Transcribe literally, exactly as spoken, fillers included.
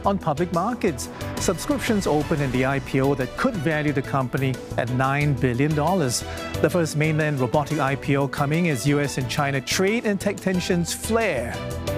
on public markets. Subscriptions opened in the I P O that could value the company at nine billion dollars. The first mainland robotic I P O coming as U S and China trade and tech tensions flare.